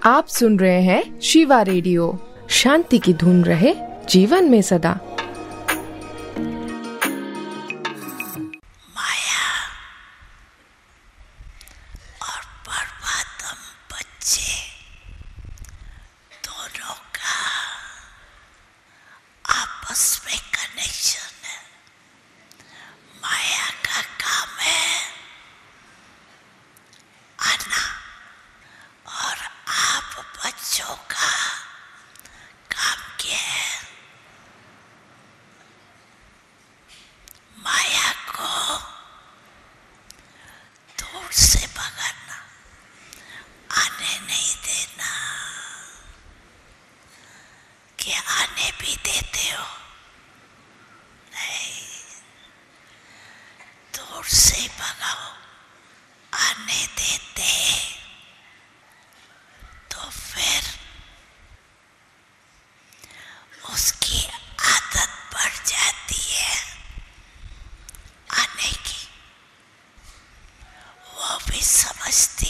आप सुन रहे हैं शिवा रेडियो। शांति की धुन रहे जीवन में सदा। माया और परमात्म बच्चे दोनों का आपस में कनेक्शन है। माया का काम है आना और आप बच्चों का काम क्या है? माया को दूर से भगाना, आने नहीं देना। क्या आने भी देते हो? नहीं, दूर से भगाओ। आने देते तो फिर उसकी आदत बढ़ जाती है आने की। वो भी समझती